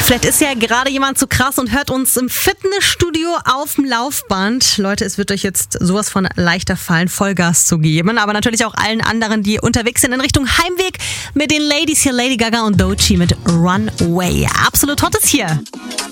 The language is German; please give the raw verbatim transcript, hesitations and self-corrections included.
Vielleicht ist ja gerade jemand zu krass und hört uns im Fitnessstudio auf dem Laufband. Leute, es wird euch jetzt sowas von leichter fallen, Vollgas zu geben. Aber natürlich auch allen anderen, die unterwegs sind in Richtung Heimweg mit den Ladies hier, Lady Gaga und Doechii mit Runway. Absolut Hottes hier.